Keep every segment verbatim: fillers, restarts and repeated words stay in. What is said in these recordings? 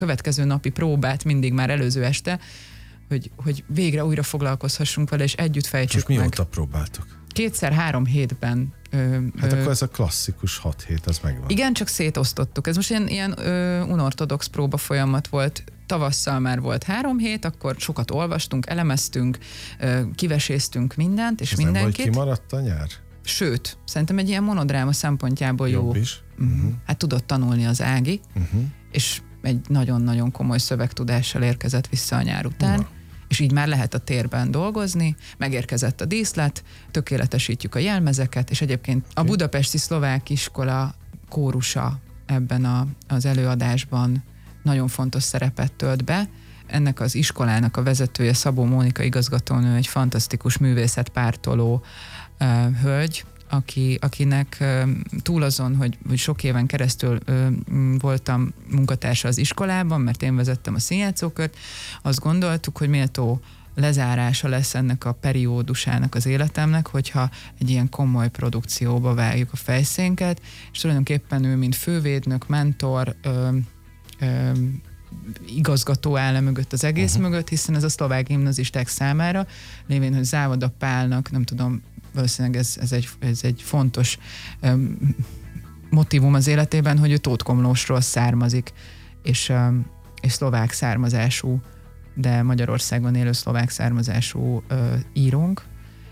következő napi próbát mindig már előző este, hogy, hogy végre újra foglalkozhassunk vele, és együtt fejtsük meg. meg. Most mióta próbáltok? Kétszer három hétben. Ö, hát ö, akkor ez a klasszikus hat hét, az megvan. Igen, csak szétosztottuk. Ez most ilyen, ilyen ö, unortodox próba folyamat volt. Tavasszal már volt három hét, akkor sokat olvastunk, elemeztünk, ö, kiveséztünk mindent, és ez mindenkit. Nem vagy kimaradt a nyár? Sőt, szerintem egy ilyen monodráma szempontjából jó. Jobb is. Uh-huh. Hát tudott tanulni az Ági, uh-huh. és egy nagyon-nagyon komoly szövegtudással érkezett vissza a nyár után. Uh-huh. És így már lehet a térben dolgozni, megérkezett a díszlet, tökéletesítjük a jelmezeket, és egyébként a Budapesti Szlovák Iskola kórusa ebben a, az előadásban nagyon fontos szerepet tölt be. Ennek az iskolának a vezetője, Szabó Mónika igazgatónő, egy fantasztikus művészetpártoló uh, hölgy, aki, akinek uh, túl azon, hogy, hogy sok éven keresztül uh, voltam munkatársa az iskolában, mert én vezettem a színjátszókört, azt gondoltuk, hogy méltó lezárása lesz ennek a periódusának az életemnek, hogyha egy ilyen komoly produkcióba vágjuk a fejszénket, és tulajdonképpen ő, mint fővédnök, mentor, ö, ö, igazgató áll mögött az egész uh-huh. mögött, hiszen ez a szlovák gimnazisták számára, lévén, hogy Závoda Pálnak, nem tudom, valószínűleg ez, ez, egy, ez egy fontos um, motívum az életében, hogy ő Tóth Komlósról származik, és, um, és szlovák származású, de Magyarországon élő szlovák származású uh, írónk,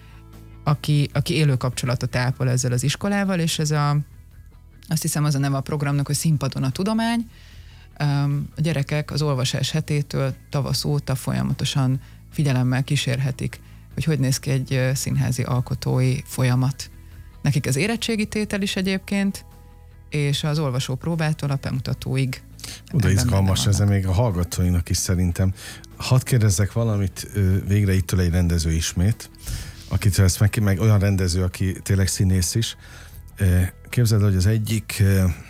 aki, aki élő kapcsolatot ápol ezzel az iskolával, és ez a, azt hiszem az a neve a programnak, hogy Színpadon a tudomány. Um, a gyerekek az olvasás hetétől tavasz óta folyamatosan figyelemmel kísérhetik, hogy hogy néz ki egy színházi alkotói folyamat. Nekik az érettségi tétel is egyébként, és az olvasó próbától a bemutatóig. Oda izgalmas ez még a hallgatóinak is szerintem. Hadd kérdezzek valamit, végre itt ül egy rendező ismét, akitől ezt meg, meg olyan rendező, aki tényleg színész is. Képzeld, hogy az egyik,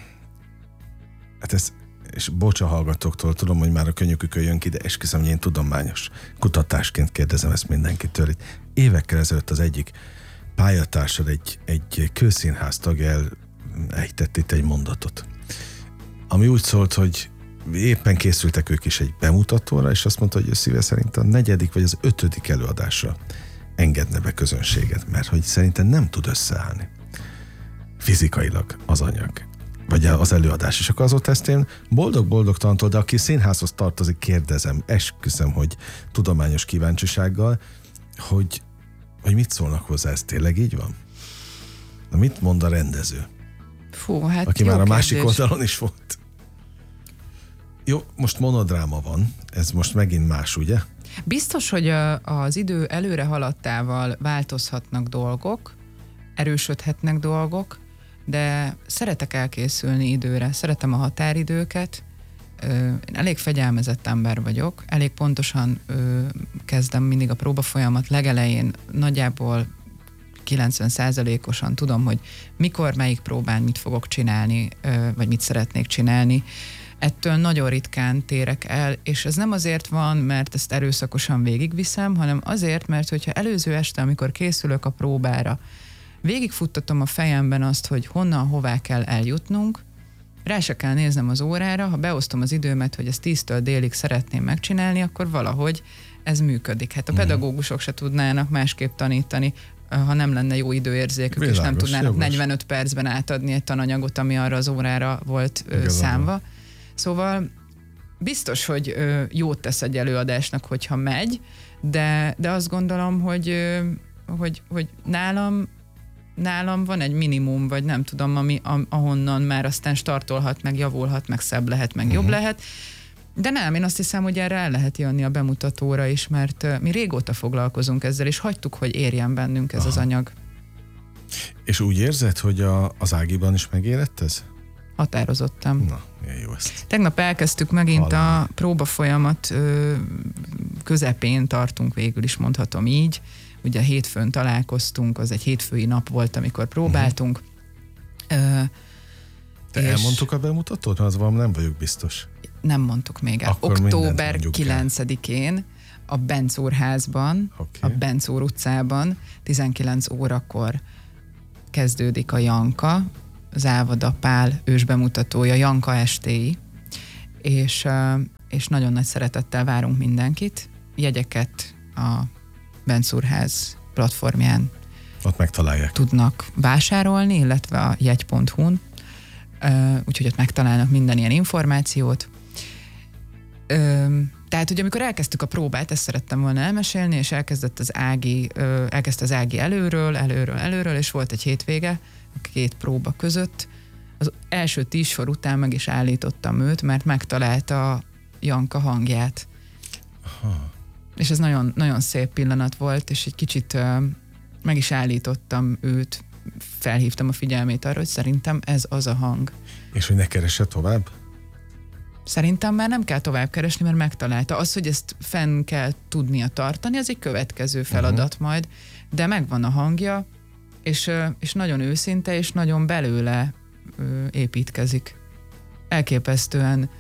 hát ez, és bocs a hallgatóktól, tudom, hogy már a könyökükön jön ki, de esküszöm, hogy én tudományos kutatásként kérdezem ezt mindenkitől. Évekkel ezelőtt az egyik pályatársad, egy, egy kőszínház tagja elejtett itt egy mondatot, ami úgy szólt, hogy éppen készültek ők is egy bemutatóra, és azt mondta, hogy ő szíve szerint a negyedik vagy az ötödik előadásra engedne be közönséget, mert hogy szerintem nem tud összeállni fizikailag az anyag, vagy az előadás. És akkor azóta ezt én boldog-boldogtalantól, de aki színházhoz tartozik, kérdezem, esküszöm, hogy tudományos kíváncsisággal, hogy, hogy mit szólnak hozzá, ez tényleg így van? Na mit mond a rendező? Fú, hát aki jó már a kérdés. másik oldalon is volt. Jó, most monodráma van, ez most megint más, ugye? Biztos, hogy a, az idő előre haladtával változhatnak dolgok, erősödhetnek dolgok, de szeretek elkészülni időre, szeretem a határidőket, én elég fegyelmezett ember vagyok, elég pontosan ö, kezdem mindig a próbafolyamat legelején, nagyjából kilencven százalékosan tudom, hogy mikor, melyik próbán mit fogok csinálni, ö, vagy mit szeretnék csinálni. Ettől nagyon ritkán térek el, és ez nem azért van, mert ezt erőszakosan végigviszem, hanem azért, mert hogyha előző este, amikor készülök a próbára, végigfuttatom a fejemben azt, hogy honnan, hová kell eljutnunk, rá se kell néznem az órára, ha beosztom az időmet, hogy ezt tíztől délig szeretném megcsinálni, akkor valahogy ez működik. Hát a pedagógusok se tudnának másképp tanítani, ha nem lenne jó időérzékük, Világos, és nem tudnának jogos. negyvenöt percben átadni egy tananyagot, ami arra az órára volt ö, számva. Szóval biztos, hogy ö, jót tesz egy előadásnak, hogyha megy, de, de azt gondolom, hogy, ö, hogy, hogy nálam nálam van egy minimum, vagy nem tudom, ami, ahonnan már aztán startolhat, meg javulhat, meg szebb lehet, meg uh-huh. jobb lehet. De nem, én azt hiszem, hogy erre el lehet jönni a bemutatóra is, mert uh, mi régóta foglalkozunk ezzel, és hagytuk, hogy érjen bennünk ez Aha. az anyag. És úgy érzed, hogy a, az Ágiban is megérett ez? Határozottam. Na, milyen jó ezt. Tegnap elkezdtük megint Hallani. a próbafolyamat ö, közepén tartunk, végül is mondhatom így. Ugye hétfőn találkoztunk, az egy hétfői nap volt, amikor próbáltunk. Uh-huh. Te elmondtuk a bemutatót? Az valami nem vagyok biztos. Nem mondtuk még el. Akkor október kilencedikén a Bencúr házban, okay. a Bencúr utcában tizenkilenc órakor kezdődik a Janka, Závoda Pál ősbemutatója, Janka estéi, és, és nagyon nagy szeretettel várunk mindenkit. Jegyeket a Benczúrház platformján ott megtalálják. Tudnak vásárolni, illetve a jegy pont hu-n, úgyhogy ott megtalálnak minden ilyen információt. Tehát, hogy amikor elkezdtük a próbát, ezt szerettem volna elmesélni, és elkezdett az Ági, elkezdte az Ági előről, előről, előről, és volt egy hétvége a két próba között. Az első tíz sor után meg is állítottam őt, mert megtalálta Janka hangját. Aha. És ez nagyon, nagyon szép pillanat volt, és egy kicsit meg is állítottam őt, felhívtam a figyelmét arra, hogy szerintem ez az a hang. És hogy ne keresse tovább? Szerintem már nem kell tovább keresni, mert megtalálta. Az, hogy ezt fenn kell tudnia tartani, az egy következő feladat uh-huh. majd, de megvan a hangja, és, és nagyon őszinte, és nagyon belőle építkezik. Elképesztően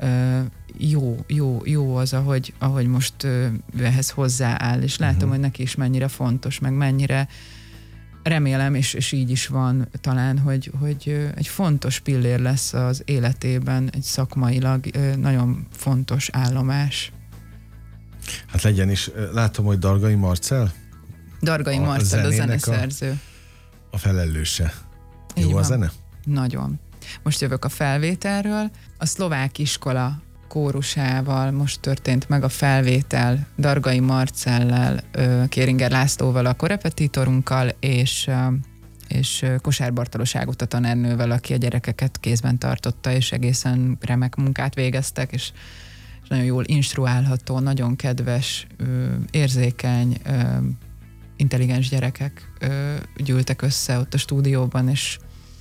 jó, jó, jó az, ahogy, ahogy most ő ehhez hozzááll, és látom, uh-huh. hogy neki is mennyire fontos, meg mennyire remélem, és, és így is van talán, hogy, hogy egy fontos pillér lesz az életében, egy szakmailag nagyon fontos állomás. Hát legyen is. Látom, hogy Dargai Marcell? Dargai a Marcell, a zeneszerző. A, a felelőse. Jó így a van. Zene? Nagyon. Most jövök a felvételről. A szlovák iskola kórusával most történt meg a felvétel Dargai Marcellel, Kéringer Lászlóval, a korepetitorunkkal, és, és Kosár Bartalos Ágota tanárnővel, aki a gyerekeket kézben tartotta, és egészen remek munkát végeztek, és, és nagyon jól instruálható, nagyon kedves, érzékeny, intelligens gyerekek gyűltek össze ott a stúdióban, és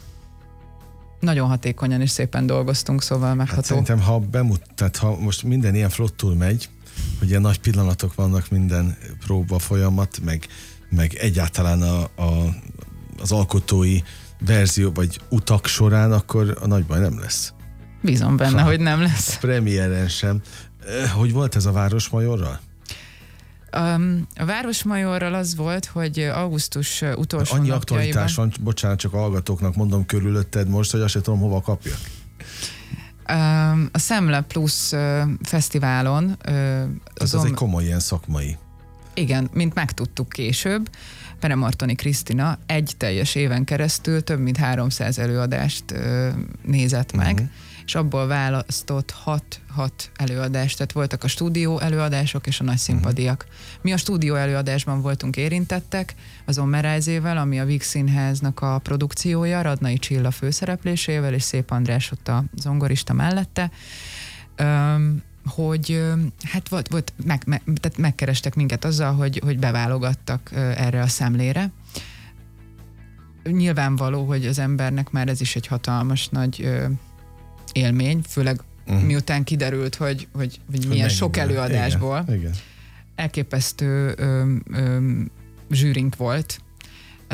nagyon hatékonyan és szépen dolgoztunk, szóval megható. Hát szerintem, ha bemut, tehát ha most minden ilyen flottul megy, hogy ilyen nagy pillanatok vannak minden próba folyamat, meg, meg egyáltalán a, a, az alkotói verzió, vagy utak során, akkor a nagy baj nem lesz. Bízom benne, ha, hogy nem lesz. A premiéren sem. Hogy volt ez a Városmajorral? Um, a Városmajorral az volt, hogy augusztus utolsó Annyi napjaiban... aktualitás van, bocsánat, csak a hallgatóknak mondom körülötted most, hogy azt sem tudom, hova kapjak. Um, a Szemle Plus uh, fesztiválon... Uh, az az egy komoly ilyen szakmai. Igen, mint megtudtuk később, Peremartoni Krisztina egy teljes éven keresztül több mint háromszáz előadást uh, nézett meg, uh-huh. és abból választott hat, hat előadást, tehát voltak a stúdió előadások és a nagy színpadiak. Uh-huh. Mi a stúdió előadásban voltunk érintettek, az Ommerázével, ami a Víg Színháznak a produkciója, Radnai Csilla főszereplésével, és Szép András ott a zongorista mellette, um, hogy hát volt, volt meg, meg, tehát megkerestek minket azzal, hogy, hogy beválogattak erre a szemlére. Nyilvánvaló, hogy az embernek már ez is egy hatalmas nagy ö, élmény, főleg uh-huh. miután kiderült, hogy, hogy, hogy milyen sok előadásból. Igen, igen. Elképesztő ö, ö, zsűrink volt, ö,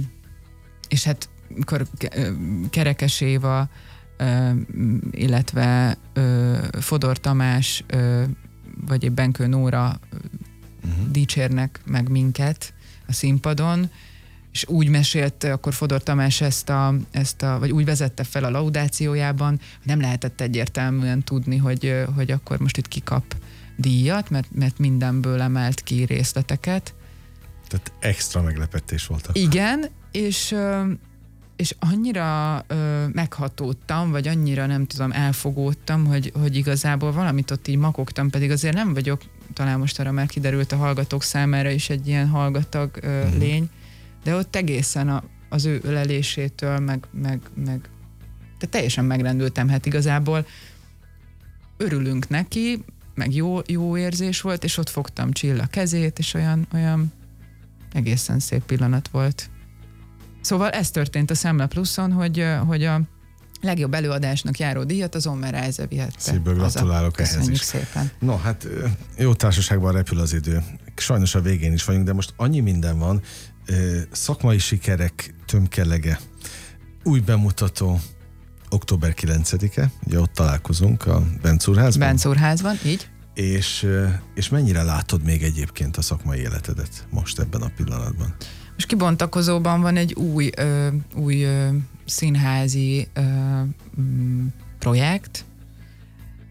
és hát mikor Kerekes Éva, ö, illetve ö, Fodor Tamás, ö, vagy épp Benkő Nóra uh-huh. dicsérnek meg minket a színpadon, és úgy mesélt akkor Fodor Tamás ezt a, ezt a, vagy úgy vezette fel a laudációjában, hogy nem lehetett egyértelműen tudni, hogy, hogy akkor most itt kikap díjat, mert, mert mindenből emelt ki részleteket. Tehát extra meglepetés voltak. Igen, és, és annyira meghatódtam, vagy annyira nem tudom, elfogódtam, hogy, hogy igazából valamit ott így makogtam, pedig azért nem vagyok, talán most arra már kiderült a hallgatók számára is egy ilyen hallgatag uh-huh. lény, de ott egészen a, az ő ölelésétől, meg, meg, meg tehát teljesen megrendültem, hát igazából örülünk neki, meg jó, jó érzés volt, és ott fogtam Csilla kezét, és olyan, olyan egészen szép pillanat volt. Szóval ez történt a Szemle Pluszon, hogy, hogy a legjobb előadásnak járó díjat az Ommerázé vihette. Szépen gratulálok ehhez is. Szépen. No, hát jó társaságban repül az idő. Sajnos a végén is vagyunk, de most annyi minden van, szakmai sikerek tömkelege, új bemutató, október kilencedike, ugye ott találkozunk a Benczúrházban. Benczúrházban, így. És, és mennyire látod még egyébként a szakmai életedet most ebben a pillanatban? Most kibontakozóban van egy új, ö, új ö, színházi ö, m, projekt,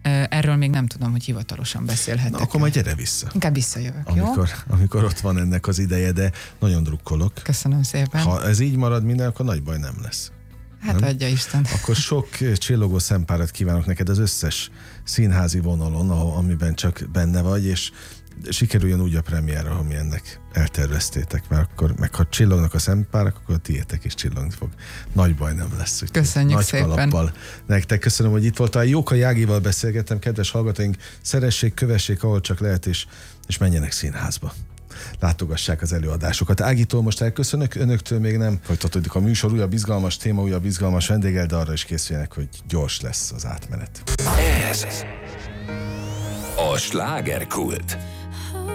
Erről még nem tudom, hogy hivatalosan beszélhetek. Na, akkor majd gyere vissza. Inkább visszajövök, amikor, jó? Amikor ott van ennek az ideje, de nagyon drukkolok. Köszönöm szépen. Ha ez így marad minden, akkor nagy baj nem lesz. Hát nem? adja Isten. Akkor sok csillogó szempárat kívánok neked az összes színházi vonalon, amiben csak benne vagy, és sikerüljön úgy a premiéra, ami ennek elterveztétek, mert akkor, meg ha csillognak a szempárak, akkor a tiétek is csillogni fog. Nagy baj nem lesz. Köszönjük nagy szépen. kalappal nektek. Köszönöm, hogy itt voltál. Jókai Ágival beszélgettem, kedves hallgatóink, szeressék, kövessék, ahol csak lehet, és, és menjenek színházba. Látogassák az előadásokat. Ágitól most elköszönök, önöktől még nem folytatódik a műsor, újabb izgalmas téma, újabb izgalmas vendéggel, de arra is készüljenek, hogy gyors lesz az átmenet. Ez a Slágerkult.